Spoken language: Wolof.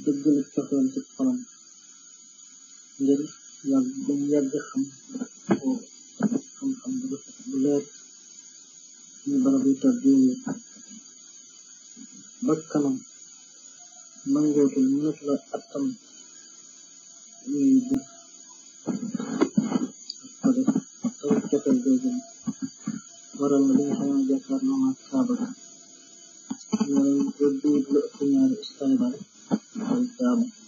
dëggalu cofeel ci xolam ngir yàgg ba mu yàgg xam-xam bu rafet bu leer ñu barab yu tedd yi bakkanam nangootul mënatu la attam yooyu bis ko def taw cofeel googu waral na li nga xam ne jàkkaar na ma saaba mooy ko duut lu ëpp ñaari istanbal ay jaamu